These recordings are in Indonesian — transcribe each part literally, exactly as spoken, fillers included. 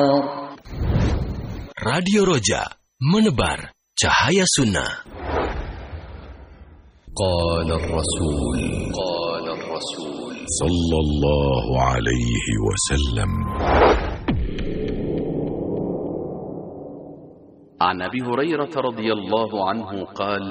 Radio Roja, menebar cahaya sunnah. Qala Rasul, Qala Rasul sallallahu alaihi wasallam. عن أبي هريرة رضي الله عنه قال: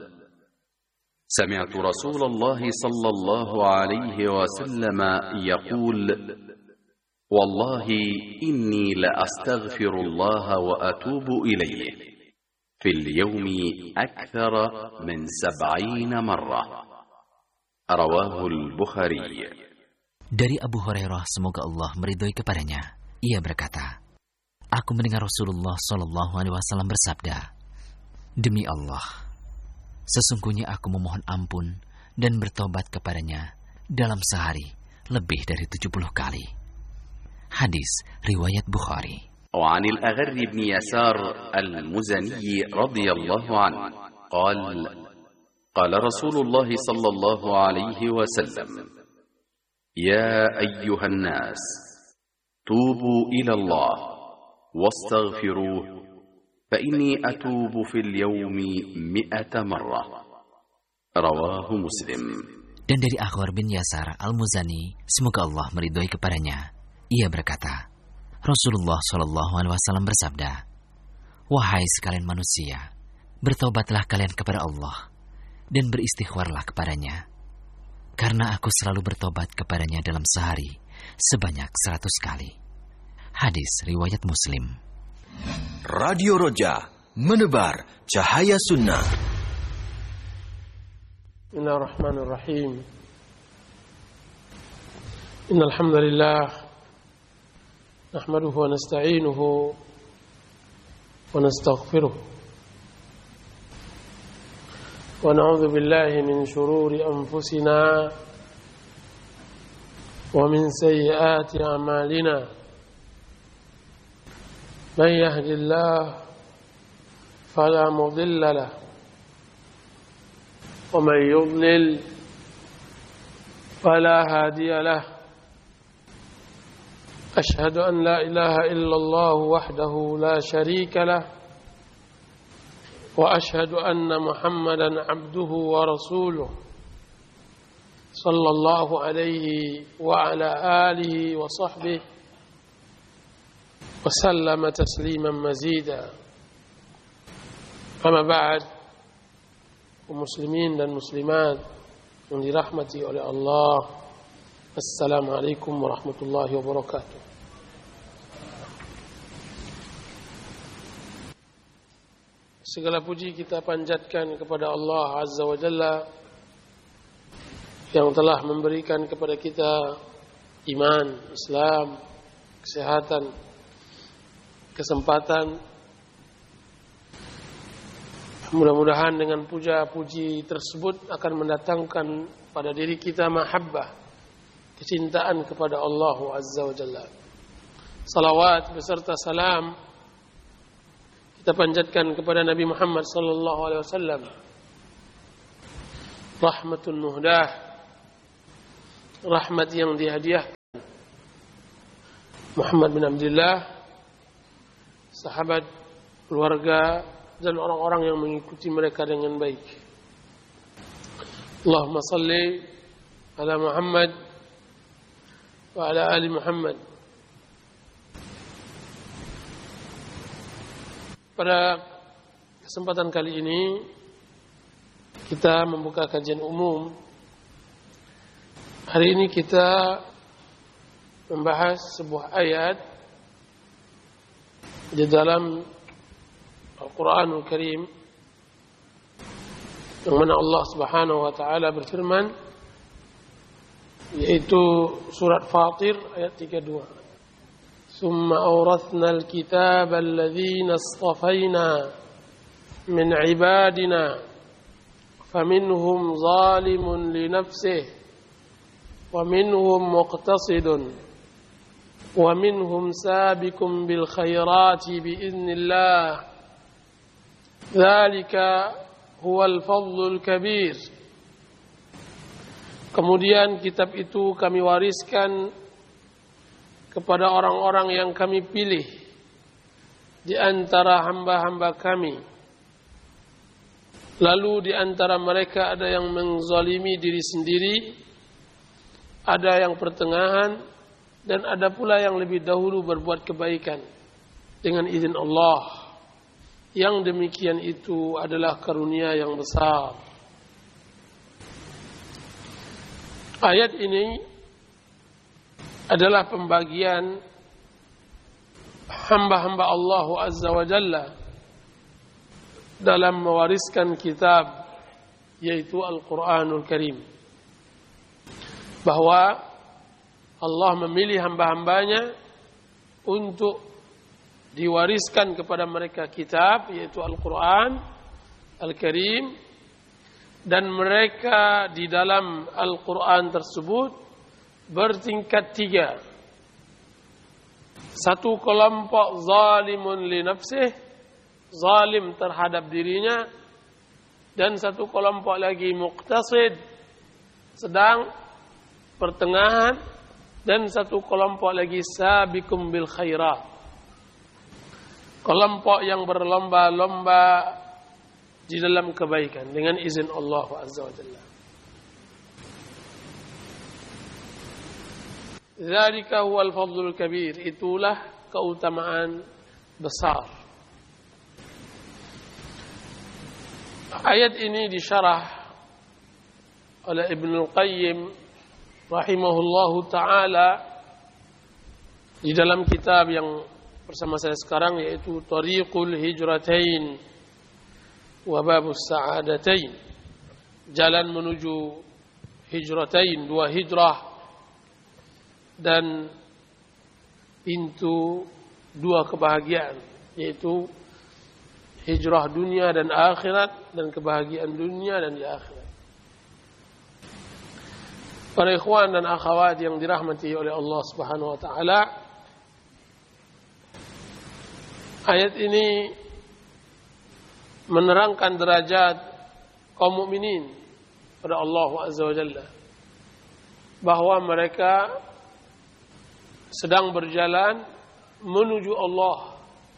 سمعت رسول الله صلى الله عليه وسلم يقول: والله إني لأستغفر الله وأتوب إليه في اليوم أكثر من سبعين مرة. رواه البخاري. Dari Abu Hurairah, semoga Allah meridhoi kepadanya, ia berkata, aku mendengar Rasulullah Shallallahu Alaihi Wasallam bersabda, demi Allah, sesungguhnya aku memohon ampun dan bertobat kepadanya dalam sehari lebih dari tujuh puluh kali. Hadis riwayat Bukhari. وعن الأغر بن يسار المزني رضي الله عنه قال: قال رسول الله صلى الله عليه وسلم: يا أيها الناس توبوا إلى الله واستغفروه فإني أتوب في اليوم مئة مرة. رواه مسلم. Dan dari Aghar bin Yasar al-Muzani, semoga Allah meridhoi kepadanya, ia berkata, Rasulullah Shallallahu Alaihi Wasallam bersabda, wahai sekalian manusia, bertobatlah kalian kepada Allah dan beristighfarlah kepadanya, karena aku selalu bertobat kepadanya dalam sehari sebanyak seratus kali. Hadis riwayat Muslim. Radio Roja, menebar cahaya sunnah. Bismillahirrahmanirrahim. Innal hamdalillah nahmaduhu wa nasta'inuhu wa nastaghfiruh wa na'udzu billahi min shururi anfusina wa min sayyiati a'malina. من يهد الله فلا مضل له ومن يضلل فلا هادي له. أشهد أن لا إله إلا الله وحده لا شريك له وأشهد أن محمدا عبده ورسوله صلى الله عليه وعلى آله وصحبه وسلم تسليما مزيدا. أما بعد, muslimin dan muslimat yang dirahmati oleh Allah, Assalamualaikum warahmatullahi wabarakatuh. Segala puji kita panjatkan kepada Allah Azza wa Jalla yang telah memberikan kepada kita iman, Islam, kesehatan, kesempatan. Mudah-mudahan dengan puja-puji tersebut akan mendatangkan pada diri kita mahabbah, kecintaan kepada Allah Azza wa Jalla. Salawat beserta salam kita panjatkan kepada Nabi Muhammad sallallahu alaihi wasallam, rahmatun muhdah, rahmat yang dihadiahkan, Muhammad bin Abdullah, sahabat, keluarga, dan orang-orang yang mengikuti mereka dengan baik. Allahumma salli ala Muhammad wa ala ali Muhammad. Pada kesempatan kali ini kita membuka kajian umum. Hari ini kita membahas sebuah ayat di dalam Al-Quranul Karim yang mana Allah Subhanahu wa taala berfirman, yaitu surat Fatir ayat tiga puluh dua. Summa awrathna al-kitaba alladhina istafayna min ibadina faminhum zalimun li nafsihi wa minhum muqtasidun wa minhum sabiqun bil khairati bi idznillah. Dzalika huwal fadlul kabir. Kemudian kitab itu kami wariskan kepada orang-orang yang kami pilih di antara hamba-hamba kami, lalu di antara mereka ada yang menzalimi diri sendiri, ada yang pertengahan, dan ada pula yang lebih dahulu berbuat kebaikan dengan izin Allah. Yang demikian itu adalah karunia yang besar. Ayat ini adalah pembagian hamba-hamba Allah Azza wa Jalla dalam mewariskan kitab, yaitu Al-Quranul Karim. Bahwa Allah memilih hamba-hambanya untuk diwariskan kepada mereka kitab, yaitu Al-Quran Al-Karim, dan mereka di dalam Al-Quran tersebut bertingkat tiga. Satu kelompok zalimun li nafsih, zalim terhadap dirinya, dan satu kelompok lagi muqtasid, sedang pertengahan, dan satu kelompok lagi sabiqum bil khairat, kelompok yang berlomba-lomba di dalam kebaikan dengan izin Allah Azza wa Jalla. Dzalika huwal fadlul kabir, itulah keutamaan besar. Ayat ini disyarah oleh Ibnu Qayyim rahimahullahu taala di dalam kitab yang bersama saya sekarang, yaitu Tariqul Hijratain wa Babus Sa'adatain, jalan menuju hijratain, dua hijrah, dan pintu dua kebahagiaan, yaitu hijrah dunia dan akhirat, dan kebahagiaan dunia dan di akhirat. Para ikhwan dan akhwat yang dirahmati oleh Allah Subhanahu wa taala, ayat ini menerangkan derajat kaum mukminin pada Allah Azza wa Jalla, bahwa mereka sedang berjalan menuju Allah.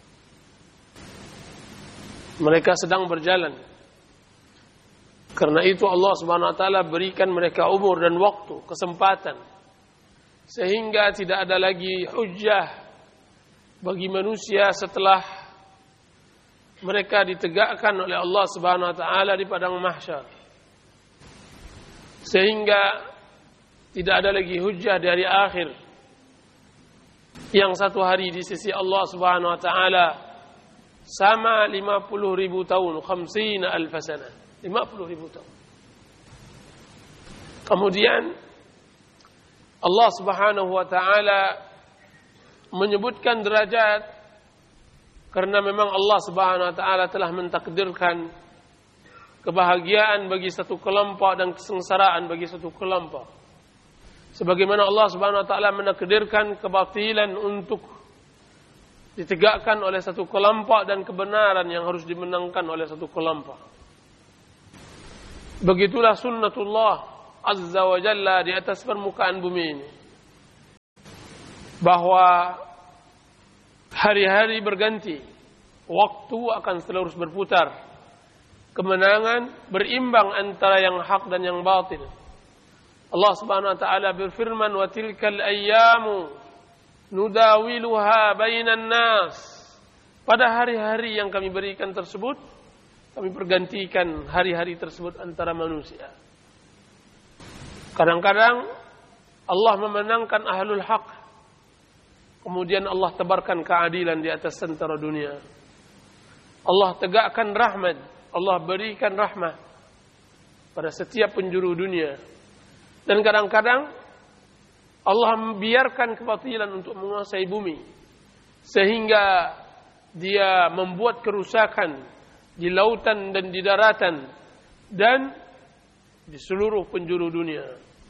Mereka sedang berjalan. Karena itu Allah Subhanahu wa taala berikan mereka umur dan waktu, kesempatan, sehingga tidak ada lagi hujjah bagi manusia setelah mereka ditegakkan oleh Allah Subhanahu wa taala di padang mahsyar. Sehingga tidak ada lagi hujjah dari akhir, yang satu hari di sisi Allah Subhanahu wa taala sama lima puluh ribu tahun, khamsina alf sana, lima puluh ribu tahun. Kemudian Allah Subhanahu wa taala menyebutkan derajat karena memang Allah Subhanahu wa taala telah mentakdirkan kebahagiaan bagi satu kelompok dan kesengsaraan bagi satu kelompok. Sebagaimana Allah Subhanahu wa taala menakdirkan kebatilan untuk ditegakkan oleh satu kelompok dan kebenaran yang harus dimenangkan oleh satu kelompok. Begitulah sunnatullah Azza wa Jalla di atas permukaan bumi ini, bahwa hari-hari berganti, waktu akan terus berputar, kemenangan berimbang antara yang hak dan yang batil. Allah Subhanahu wa taala berfirman, wa tilkal ayyamu nudawiluha bainan nas. Pada hari-hari yang kami berikan tersebut, kami pergantikan hari-hari tersebut antara manusia. Kadang-kadang Allah memenangkan ahlul haq, kemudian Allah tebarkan keadilan di atas tentara dunia. Allah tegakkan rahmat, Allah berikan rahmat pada setiap penjuru dunia. Dan kadang-kadang Allah membiarkan kebatilan untuk menguasai bumi, sehingga dia membuat kerusakan di lautan dan di daratan dan di seluruh penjuru dunia.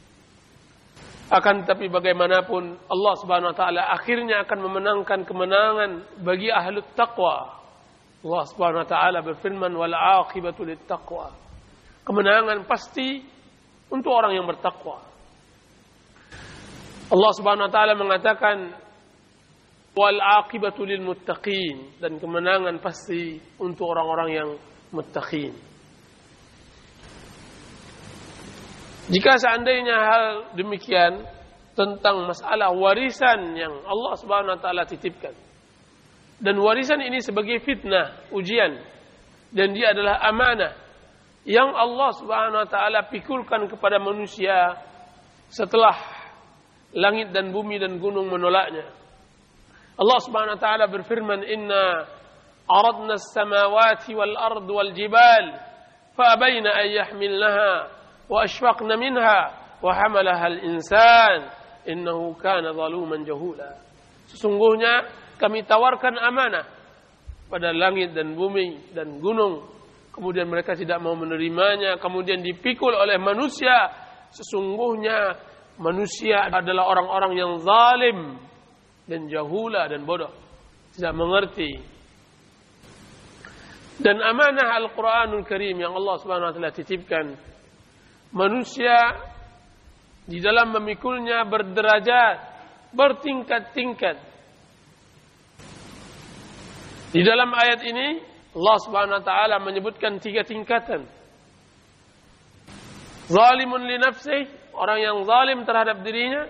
Akan tetapi bagaimanapun Allah Subhanahu wa taala akhirnya akan memenangkan kemenangan bagi ahli taqwa. Allah Subhanahu wa taala berfirman, wal aqibatu lit taqwa. Kemenangan pasti untuk orang yang bertakwa. Allah Subhanahu wa taala mengatakan wal aqibatu lil muttaqin, dan kemenangan pasti untuk orang-orang yang muttaqin. Jika seandainya hal demikian tentang masalah warisan yang Allah Subhanahu wa taala titipkan, dan warisan ini sebagai fitnah, ujian, dan dia adalah amanah yang Allah Subhanahu wa taala pikulkan kepada manusia setelah langit dan bumi dan gunung menolaknya. Allah Subhanahu wa taala berfirman, "Inna aradna as-samawati wal ard wal jibal fa abayna an yahmilnaha wa ashfaqna minha wa hamalaha al-insan innahu kana zaluman jahula." Sesungguhnya kami tawarkan amanah pada langit dan bumi dan gunung, kemudian mereka tidak mau menerimanya, kemudian dipikul oleh manusia. Sesungguhnya manusia adalah orang-orang yang zalim dan jahula dan bodoh, tidak mengerti. Dan amanah Al-Quranul Karim yang Allah Subhanahu wa taala titipkan, manusia di dalam memikulnya berderajat, bertingkat-tingkat. Di dalam ayat ini Allah Subhanahu wa taala menyebutkan tiga tingkatan. Zalimun li nafsihi, orang yang zalim terhadap dirinya.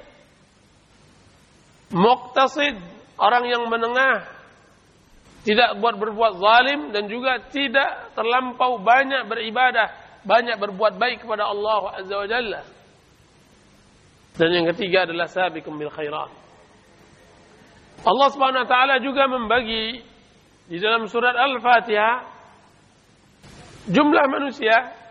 Muqtasid, orang yang menengah, tidak buat berbuat zalim dan juga tidak terlampau banyak beribadah, banyak berbuat baik kepada Allah Azza wa Jalla. Dan yang ketiga adalah sabiqun bil khairat. Allah Subhanahu wa taala juga membagi di dalam surat Al-Fatihah jumlah manusia.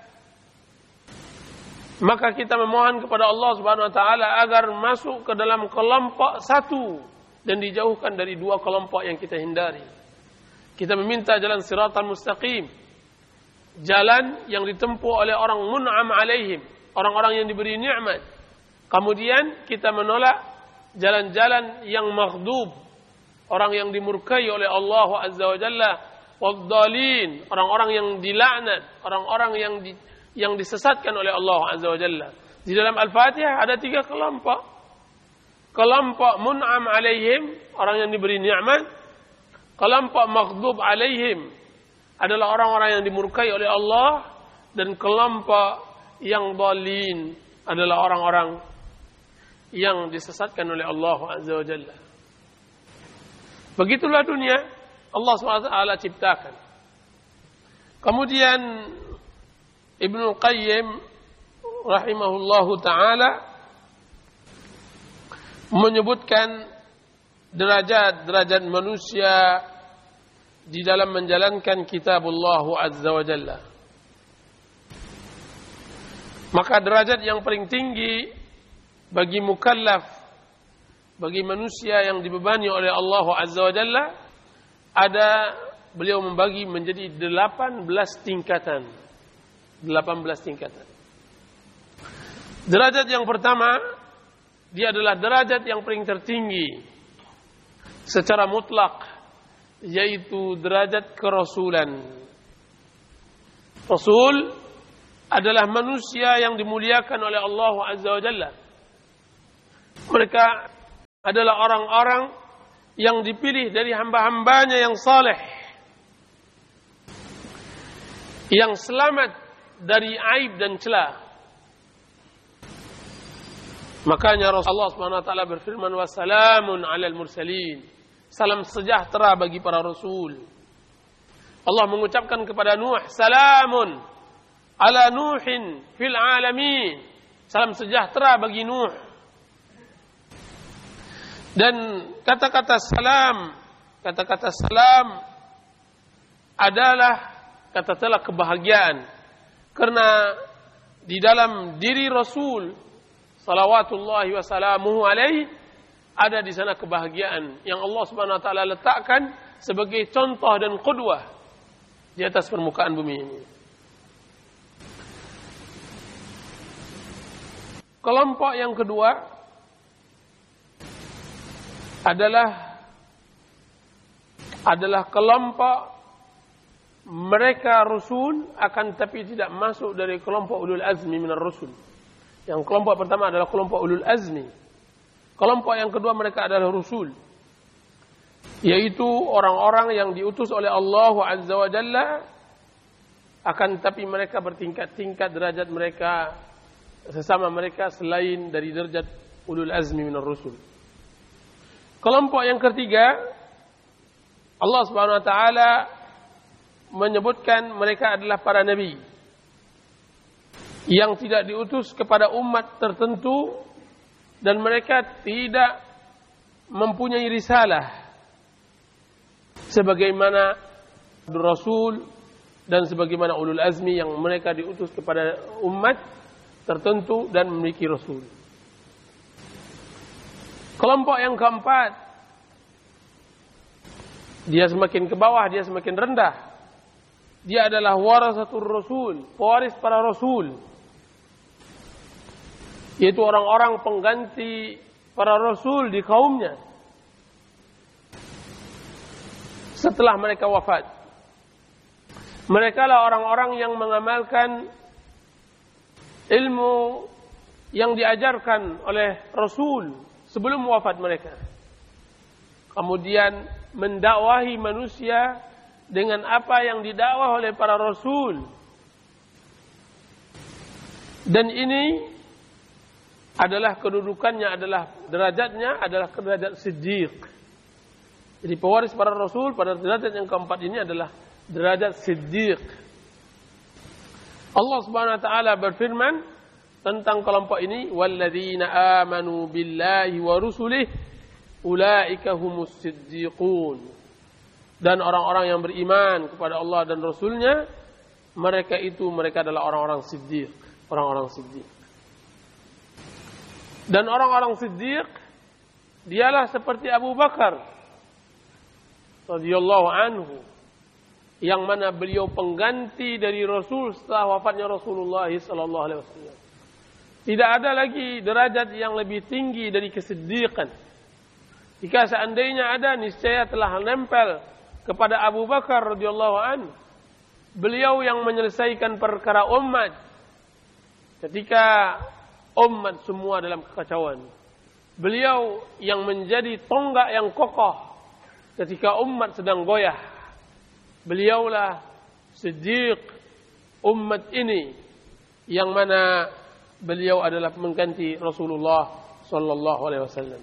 Maka kita memohon kepada Allah Subhanahu wa taala agar masuk ke dalam kelompok satu dan dijauhkan dari dua kelompok yang kita hindari. Kita meminta jalan siratal mustaqim, jalan yang ditempuh oleh orang mun'am alaihim, orang-orang yang diberi nikmat. Kemudian kita menolak jalan-jalan yang maghdub, orang yang dimurkai oleh Allah Azza wa Jalla, wad-dhalin, orang-orang yang dilaknat, orang-orang yang di yang disesatkan oleh Allah Azza wa Jalla. Di dalam Al-Fatihah ada tiga kelompok. Kelompok mun'am alaihim, orang yang diberi nikmat. Kelompok maghdub alaihim adalah orang-orang yang dimurkai oleh Allah. Dan kelompok yang dhalin adalah orang-orang yang disesatkan oleh Allah Azza wa Jalla. Begitulah dunia Allah subhanahu wa taala ciptakan. Kemudian Ibnu Qayyim rahimahullahu ta'ala menyebutkan derajat-derajat manusia di dalam menjalankan kitabullah Azza wa Jalla. Maka derajat yang paling tinggi bagi mukallaf, bagi manusia yang dibebani oleh Allah Azza wa Jalla, ada, beliau membagi menjadi delapan belas tingkatan. delapan belas tingkatan. Derajat yang pertama, dia adalah derajat yang paling tertinggi secara mutlak, yaitu derajat kerasulan. Rasul adalah manusia yang dimuliakan oleh Allah Azza wa Jalla. Mereka adalah orang-orang yang dipilih dari hamba-hambanya yang saleh, yang selamat dari aib dan celah. Makanya Rasulullah subhanahu wa taala berfirman, "Wassalamun 'alal mursalin." Salam sejahtera bagi para rasul. Allah mengucapkan kepada Nuh, "Salamun 'ala Nuhin fil 'alamin." Salam sejahtera bagi Nuh. Dan kata-kata salam, kata-kata salam adalah kata-kata kebahagiaan. Karena di dalam diri Rasul salawatullahi wa salamuhu alaihi ada di sana kebahagiaan yang Allah Subhanahu wa taala letakkan sebagai contoh dan qudwah di atas permukaan bumi ini. Kelompok yang kedua adalah adalah kelompok mereka Rasul akan tapi tidak masuk dari kelompok ulul azmi minar Rasul. Yang kelompok pertama adalah kelompok ulul azmi. Kelompok yang kedua mereka adalah Rasul. yaitu orang-orang yang diutus oleh Allah Azza wa Jalla, akan tapi mereka bertingkat-tingkat derajat mereka sesama mereka selain dari derajat ulul azmi minar rusul. Kelompok yang ketiga, Allah Subhanahu wa taala menyebutkan mereka adalah para nabi yang tidak diutus kepada umat tertentu dan mereka tidak mempunyai risalah sebagaimana Rasul dan sebagaimana ulul azmi yang mereka diutus kepada umat tertentu dan memiliki Rasul. Kelompok yang keempat, dia semakin ke bawah, dia semakin rendah. Dia adalah warasatul Rasul, pewaris para Rasul, yaitu orang-orang pengganti para Rasul di kaumnya setelah mereka wafat. Mereka lah orang-orang yang mengamalkan ilmu yang diajarkan oleh Rasul sebelum wafat mereka. Kemudian mendakwahi manusia dengan apa yang didakwah oleh para Rasul. Dan ini adalah kedudukannya, adalah derajatnya, adalah derajat siddiq. Jadi pewaris para Rasul pada derajat yang keempat ini adalah derajat siddiq. Allah Subhanahu wa taala berfirman tentang kelompok ini, walladzina amanu billahi wa rusulihi ulaika humus siddiqun. Dan orang-orang yang beriman kepada Allah dan Rasulnya, mereka itu mereka adalah orang-orang siddiq, orang-orang siddiq. Dan orang-orang siddiq dialah seperti Abu Bakar radhiyallahu anhu, yang mana beliau pengganti dari Rasul setelah wafatnya Rasulullah sallallahu alaihi wasallam. Tidak ada lagi derajat yang lebih tinggi dari kesiddiqan. Jika seandainya ada, niscaya telah menempel kepada Abu Bakar radhiyallahu anhu. Beliau yang menyelesaikan perkara umat ketika umat semua dalam kekacauan. Beliau yang menjadi tonggak yang kokoh ketika umat sedang goyah. Beliaulah siddiq umat ini, yang mana beliau adalah mengganti Rasulullah sallallahu alaihi wasallam.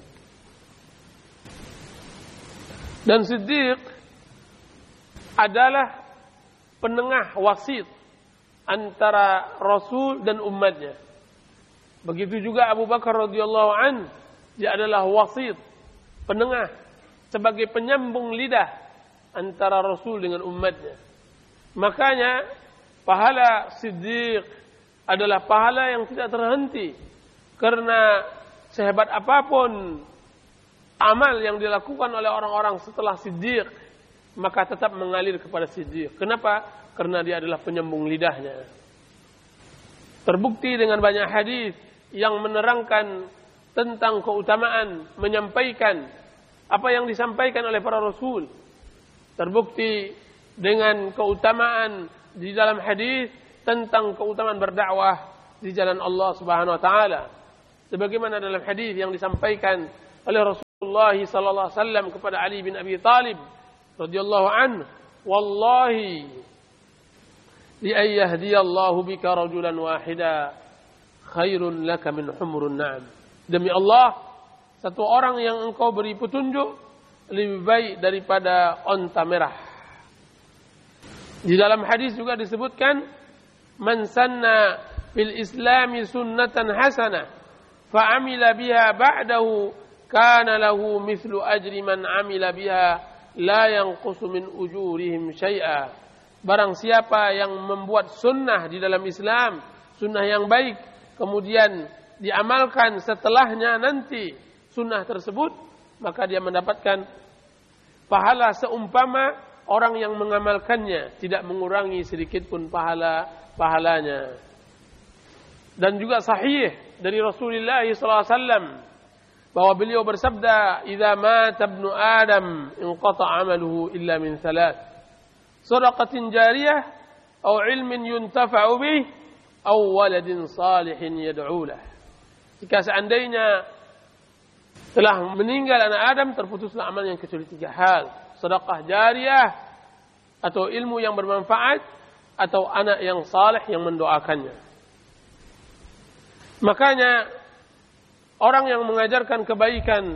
Dan siddiq adalah penengah wasit antara Rasul dan umatnya. Begitu juga Abu Bakar radhiyallahu an, dia adalah wasit, penengah, sebagai penyambung lidah antara Rasul dengan umatnya. Makanya pahala siddiq adalah pahala yang tidak terhenti, karena sehebat apapun amal yang dilakukan oleh orang-orang setelah siddiq, maka tetap mengalir kepada siddiq. Kenapa? Karena dia adalah penyambung lidahnya. Terbukti dengan banyak hadis yang menerangkan tentang keutamaan menyampaikan apa yang disampaikan oleh para Rasul. Terbukti dengan keutamaan di dalam hadis tentang keutamaan berdakwah di jalan Allah Subhanahu wa taala. Sebagaimana dalam hadis yang disampaikan oleh Rasulullah sallallahu alaihi wasallam kepada Ali bin Abi Thalib radhiyallahu anhu, "Wallahi li an yahdiyallahu bika rajulan wahida khairun laka min humrun na'am." Demi Allah, satu orang yang engkau beri petunjuk lebih baik daripada onta merah. Di dalam hadis juga disebutkan, man sanna fil islami sunnatan hasanah fa amila biha ba'dahu kana lahu mithlu ajri man amila biha la yanqusu min ujurihim syai'a. Barang siapa yang membuat sunnah di dalam Islam, sunnah yang baik, kemudian diamalkan setelahnya nanti sunnah tersebut, maka dia mendapatkan pahala seumpama orang yang mengamalkannya, tidak mengurangi sedikit pun pahala pahalanya. Dan juga sahih dari Rasulullah sallallahu alaihi wasallam bahwa beliau bersabda, "Idza mata ibnu Adam inqata 'amaluhu illa min thalath. Shadaqatin jariyah aw 'ilmin yuntafa'u bih aw waladin salihin yad'u lah." Jika seandainya Telah meninggal anak Adam, terputuslah amalnya kecuali tiga hal. Sedekah jariyah, atau ilmu yang bermanfaat, atau anak yang saleh yang mendoakannya. Makanya orang yang mengajarkan kebaikan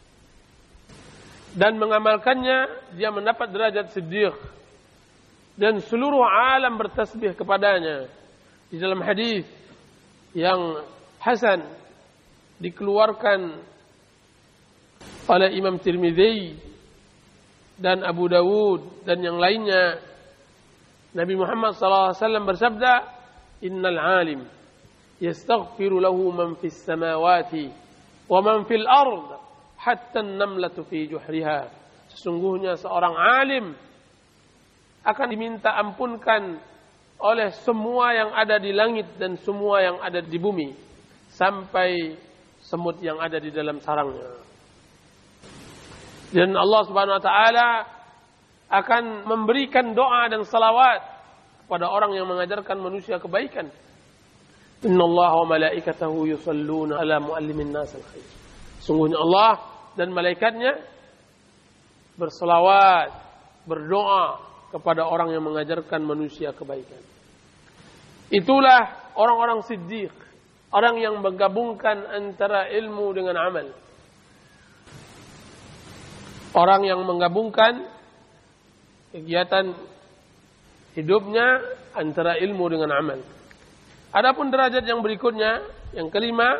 dan mengamalkannya, dia mendapat derajat siddiq. Dan seluruh alam bertasbih kepadanya. Di dalam hadis yang hasan dikeluarkan oleh Imam Tirmidzi dan Abu Dawud dan yang lainnya, Nabi Muhammad sallallahu alaihi wasallam bersabda, "Innal 'alim yastaghfiru lahu man fis samawati wa man fil ard hatta an-namlatu fi juhriha." Sesungguhnya seorang alim akan diminta ampunkan oleh semua yang ada di langit dan semua yang ada di bumi, sampai semut yang ada di dalam sarangnya. Dan Allah Subhanahu wa taala akan memberikan doa dan salawat kepada orang yang mengajarkan manusia kebaikan. Innallaha wa malaikatahu yusalluna ala muallimin nas al-khair. Sungguhnya Allah dan malaikatnya berselawat, berdoa kepada orang yang mengajarkan manusia kebaikan. Itulah orang-orang siddiq, orang yang menggabungkan antara ilmu dengan amal. Orang yang menggabungkan kegiatan hidupnya antara ilmu dengan amal. Adapun derajat yang berikutnya, yang kelima,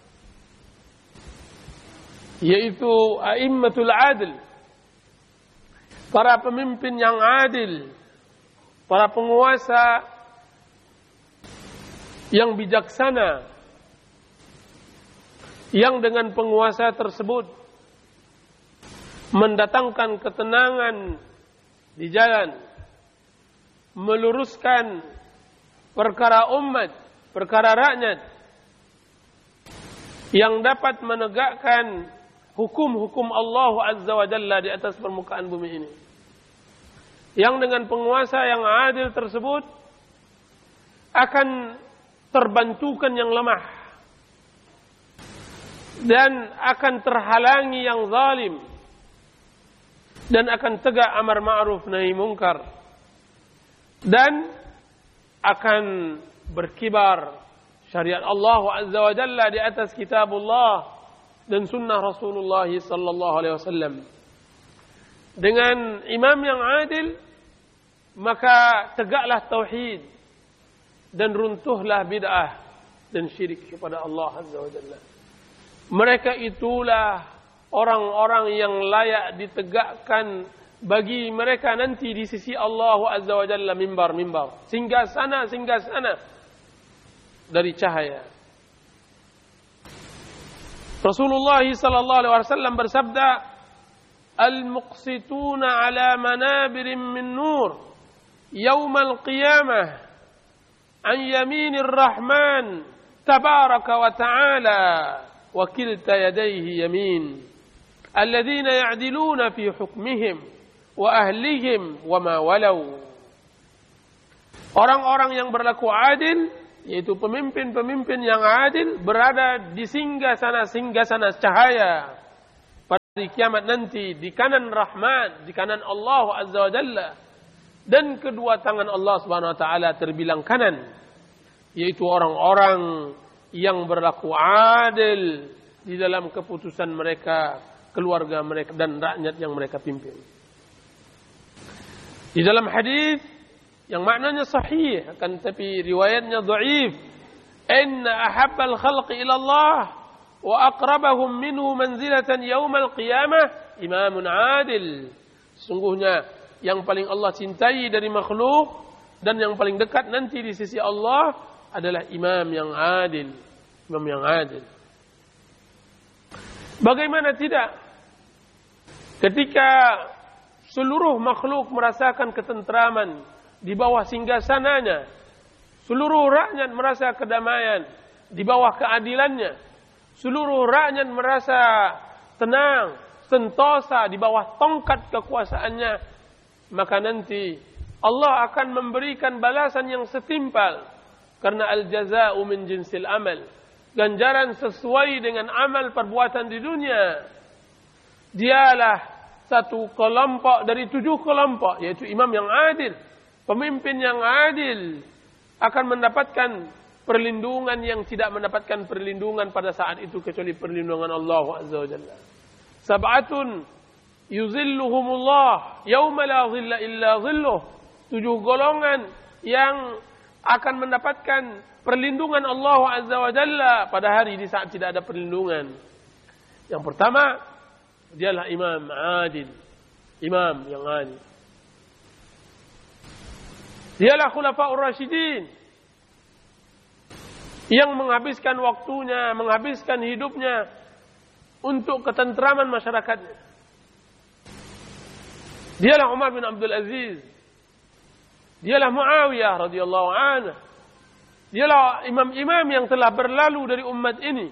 yaitu a'immatul adil. Para pemimpin yang adil, para penguasa yang bijaksana, yang dengan penguasa tersebut mendatangkan ketenangan di jalan, meluruskan perkara umat, perkara rakyat, yang dapat menegakkan hukum-hukum Allah Azza wa Jalla di atas permukaan bumi ini. Yang dengan penguasa yang adil tersebut akan terbantukan yang lemah dan akan terhalangi yang zalim, dan akan tegak amar ma'ruf nahi mungkar, dan akan berkibar syariat Allah Azza wa Jalla di atas kitabullah dan sunnah Rasulullah sallallahu alaihi wasallam. Dengan imam yang adil, maka tegaklah tauhid dan runtuhlah bid'ah dan syirik kepada Allah Azza wa Jalla. Mereka itulah orang-orang yang layak ditegakkan bagi mereka nanti di sisi Allah Azza wa Jalla mimbar-mimbar, singgah sana singgah sana dari cahaya. Rasulullah sallallahu alaihi wasallam bersabda, "Al-muqsituna ala manabirin min nur yaumal qiyamah an yaminir rahman tabaraka wa ta'ala wa kilta yadayhi yamin. Alladzina ya'diluna fi hukmihim wa ahlihim wa ma walau." Orang-orang yang berlaku adil, yaitu pemimpin-pemimpin yang adil, berada di singgasana-singgasana cahaya pada hari kiamat nanti, di kanan Rahman, di kanan Allah Azza wa Jalla, dan kedua tangan Allah Subhanahu wa taala terbilang kanan, yaitu orang-orang yang berlaku adil di dalam keputusan mereka, keluarga mereka, dan rakyat yang mereka pimpin. Di dalam hadis yang maknanya sahih, akan tapi riwayatnya dhaif, "Inna ahabbal khalqi ila Allah wa aqrabahum minhu manzilatan yaumal qiyamah imamun adil." Sungguhnya yang paling Allah cintai dari makhluk dan yang paling dekat nanti di sisi Allah adalah imam yang adil, imam yang adil. Bagaimana tidak ketika seluruh makhluk merasakan ketentraman di bawah singgasananya, seluruh rakyat merasa kedamaian di bawah keadilannya, seluruh rakyat merasa tenang, sentosa di bawah tongkat kekuasaannya, maka nanti Allah akan memberikan balasan yang setimpal, karena al-jaza'u min jinsil amal. ganjaran sesuai dengan amal perbuatan di dunia. Dialah satu kelompok dari tujuh kelompok, yaitu imam yang adil, pemimpin yang adil, akan mendapatkan perlindungan yang tidak mendapatkan perlindungan pada saat itu kecuali perlindungan Allah Azza wa Jalla. Sab'atun yuzilluhumullah yauma la zilla illa zilluh. Tujuh golongan yang akan mendapatkan perlindungan Allah Azza wa Jalla pada hari di saat tidak ada perlindungan. Yang pertama, dialah imam adil. Imam yang adil. Dialah khulafaur rasyidin, yang menghabiskan waktunya, menghabiskan hidupnya untuk ketentraman masyarakatnya. Dialah Umar bin Abdul Aziz. Dialah Muawiyah radhiyallahu anhu. Dialah imam-imam yang telah berlalu dari umat ini.